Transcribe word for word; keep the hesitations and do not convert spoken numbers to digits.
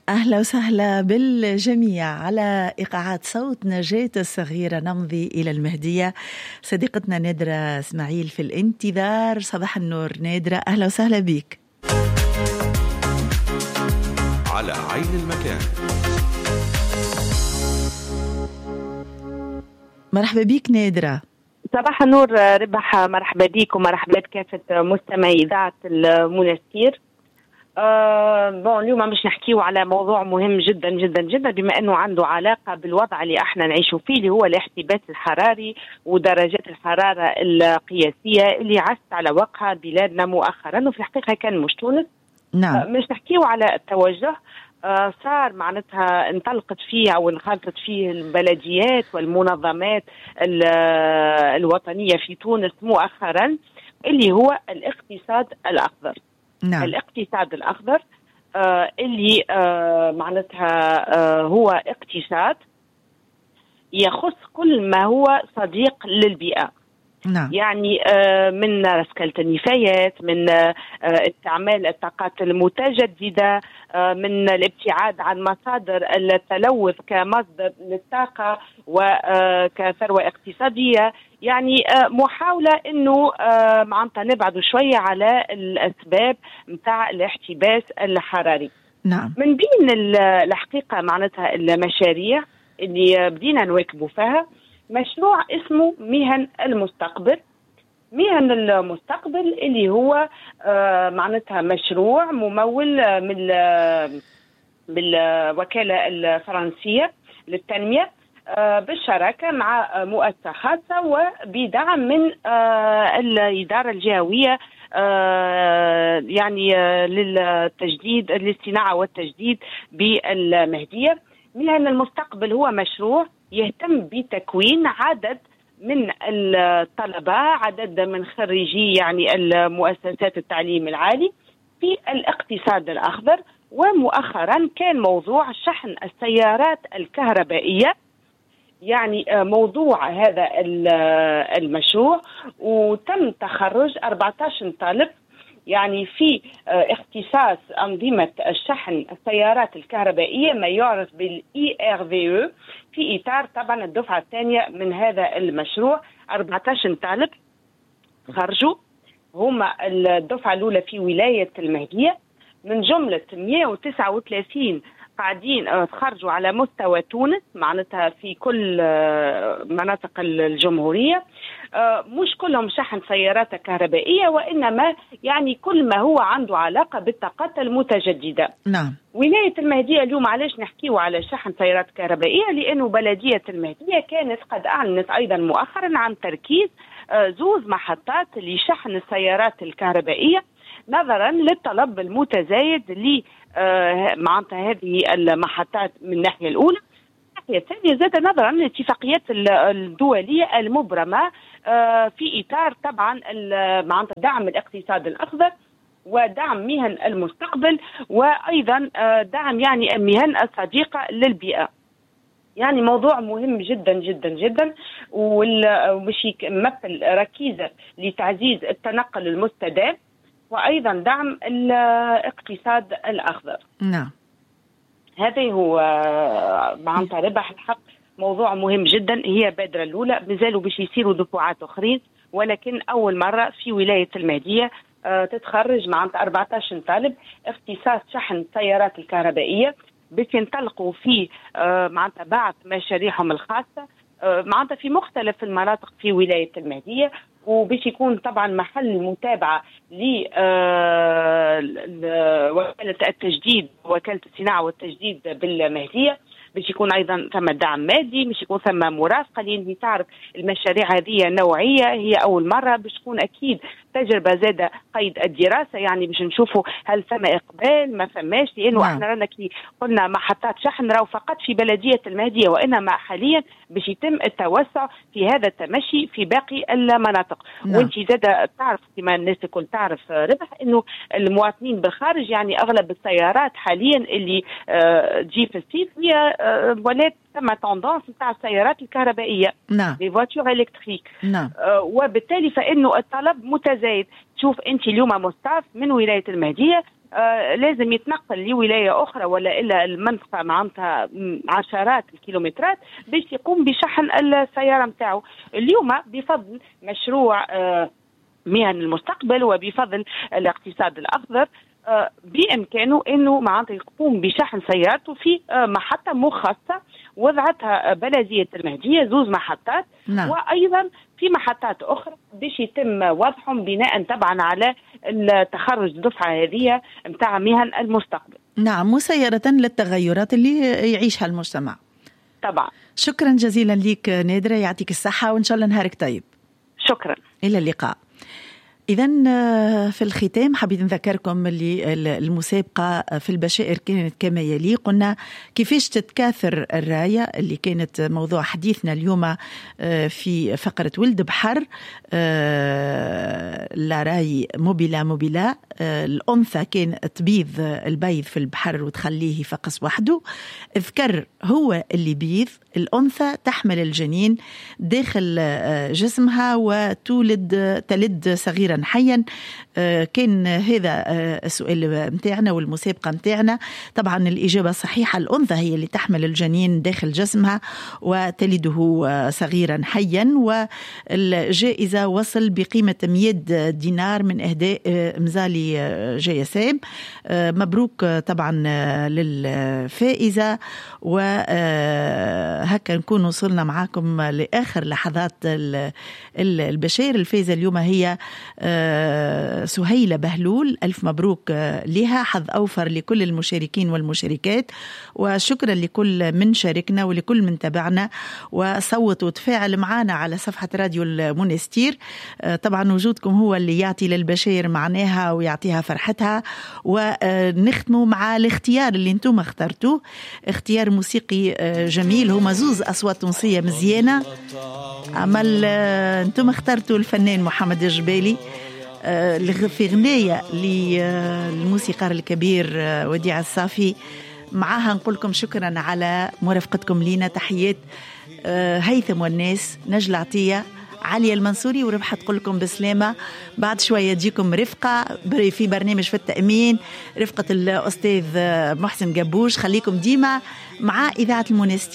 أهلا وسهلا بالجميع. على إيقاعات صوت نجاة الصغيرة نمضي إلى المهدية. صديقتنا نادرة إسماعيل في الانتظار. صباح النور نادرة، أهلا وسهلا بك. على عين المكان. مرحبا بك نادرة. صباح النور ربح، مرحبا بك ومرحبا بكافة مستمعي إذاعة المنستير. آه بون اليوم مش نحكيو على موضوع مهم جدا جدا جدا، بما انه عنده علاقه بالوضع اللي احنا نعيشوا فيه، اللي هو الاحتباس الحراري ودرجات الحراره القياسيه اللي عست على وقعها بلادنا مؤخرا، وفي الحقيقه كان مش تونس. نعم. آه مش نحكيو على التوجه آه صار معناتها انطلقت فيه او انخرطت فيه البلديات والمنظمات الوطنيه في تونس مؤخرا، اللي هو الاقتصاد الاخضر. نعم. الاقتصاد الأخضر آه اللي آه معناتها آه هو اقتصاد يخص كل ما هو صديق للبيئة. نعم. يعني آه من رسكلة النفايات، من آه استعمال الطاقات المتجددة، آه من الابتعاد عن مصادر التلوث كمصدر للطاقة وكثروة اقتصادية. يعني محاولة انه معناتها نبعد شوية على الاسباب متاع الاحتباس الحراري. نعم. من بين الحقيقة معناتها المشاريع اللي بدينا نواكبوا فيها مشروع اسمه مهن المستقبل. مهن المستقبل اللي هو معناتها مشروع ممول من بالوكالة الفرنسية للتنمية بالشراكة مع مؤسسة خاصة وبدعم من الإدارة الجهوية يعني للتجديد للصناعة والتجديد بالمهدية. مهن المستقبل هو مشروع يهتم بتكوين عدد من الطلبة، عدد من خريجي يعني المؤسسات التعليم العالي في الاقتصاد الأخضر. ومؤخرا كان موضوع شحن السيارات الكهربائية، يعني موضوع هذا المشروع، وتم تخرج أربعة عشر طالب يعني في اختصاص أنظمة الشحن السيارات الكهربائية، ما يعرف بالإي آر في أو، في إطار طبعا الدفعة الثانية من هذا المشروع. أربعة عشر طالب خرجوا، هما الدفعة الأولى في ولاية المهدية، من جملة مئة وتسعة وثلاثين قاعدين تخرجوا على مستوى تونس، معناتها في كل مناطق الجمهورية. مش كلهم شحن سيارات كهربائية، وإنما يعني كل ما هو عنده علاقة بالطاقات المتجددة. نعم. ولاية المهدية اليوم علاش نحكيه على شحن سيارات كهربائية؟ لأنه بلدية المهدية كانت قد أعلنت أيضا مؤخرا عن تركيز زوز محطات لشحن السيارات الكهربائية، نظرا للطلب المتزايد ل معناتها هذه المحطات من الناحية الأولى. الناحية الثانية زاد نظرا للاتفاقيات الدولية المبرمة في إطار طبعا معناتها دعم الاقتصاد الأخضر ودعم مهن المستقبل، وأيضا دعم يعني المهن الصديقة للبيئة. يعني موضوع مهم جدا جدا جدا، ومش يمثل ركيزة لتعزيز التنقل المستدام وأيضا دعم الاقتصاد الأخضر. نعم. هذا هو معناتها ربح الحق موضوع مهم جدا. هي بادرة الأولى، مازالوا باش يصيروا دفعات أخرين، ولكن أول مرة في ولاية المهدية تتخرج معناتها أربعة عشر طالب اختصاص شحن السيارات الكهربائية، باش ينطلقوا في معناتها بعض مشاريعهم الخاصة معناتها في مختلف المناطق في ولاية المهدية، وباش يكون طبعا محل متابعة لوكالة التجديد وكالة الصناعة والتجديد بالمهدية، باش يكون ايضا ثم دعم مادي، باش يكون ثم مرافقه، لان تعرف المشاريع هذه نوعيه، هي اول مره باش تكون اكيد تجربه زاده قيد الدراسه، يعني باش نشوفوا هل ثم اقبال ما ثماش، لانه نعم. احنا رانا كي قلنا محطات شحن راهو فقط في بلديه المهديه، وانما حاليا باش يتم التوسع في هذا التمشي في باقي المناطق. نعم. وانت زاده تعرف كما الناس الكل تعرف ربح انه المواطنين بالخارج يعني اغلب السيارات حاليا اللي تجي في الصيف هي ولات ثم توندونس نتاع السيارات الكهربائيه، نعم، لي فواتور الكتريك. نعم. وبالتالي فانه الطلب متزايد. شوف انت اليوم مستعف من ولايه المهديه آه لازم يتنقل لولاية أخرى ولا إلى المنطقة معناتها عشرات الكيلومترات باش يقوم بشحن السيارة متاعه. اليوم بفضل مشروع آه مهن المستقبل وبفضل الاقتصاد الأخضر آه بإمكانه أنه معناتها يقوم بشحن سيارته في آه محطة مخصصة وضعتها بلدية المهدية، زوز محطات. نعم. وأيضا في محطات أخرى باش يتم وضعهم بناء طبعا على التخرج الدفعة هذه متاع مهن المستقبل. نعم، مسيرة للتغيرات اللي يعيشها المجتمع. طبعا. شكرا جزيلا لك نادرة، يعطيك الصحة وإن شاء الله نهارك طيب. شكرا. إلى اللقاء. إذن في الختام حبيت نذكركم اللي المسابقة في البشائر كانت كما يلي. قلنا كيفاش تتكاثر الراية اللي كانت موضوع حديثنا اليوم في فقرة ولد بحر. لا راي موبيلا موبيلا، الأنثى كان تبيض البيض في البحر وتخليه يفقس وحده. اذكر هو اللي بيض، الأنثى تحمل الجنين داخل جسمها وتولد تلد صغيرا حيا. كان هذا السؤال متاعنا والمسابقة متاعنا. طبعا الإجابة الصحيحة الأنثى هي اللي تحمل الجنين داخل جسمها وتلده صغيرا حيا. والجائزة وصل بقيمة مئة دينار من إهداء مزالي جيسام. مبروك طبعا للفائزة. وهكا نكون وصلنا معاكم لآخر لحظات البشائر. الفائزة اليوم هي سهيلة بهلول، ألف مبروك لها، حظ أوفر لكل المشاركين والمشاركات. وشكرا لكل من شاركنا ولكل من تابعنا وصوت وتفاعل معنا على صفحة راديو المونستير. طبعا وجودكم هو اللي يعطي للبشائر معناها ويعطيها فرحتها. ونختموا مع الاختيار اللي انتم اخترتوه، اختيار موسيقي جميل، هما زوز أصوات تونسية مزيانة. عمل انتم اخترتوا الفنان محمد الجبالي في غناية للموسيقار الكبير وديع الصافي. معها نقول لكم شكرا على مرافقتكم لينا. تحيات هيثم والناس، نجل عطية، عليا المنصوري، وربحة تقول لكم بسلامة. بعد شوية يجيكم رفقة في برنامج في التأمين، رفقة الأستاذ محسن جبوش. خليكم ديما مع إذاعة المونستير.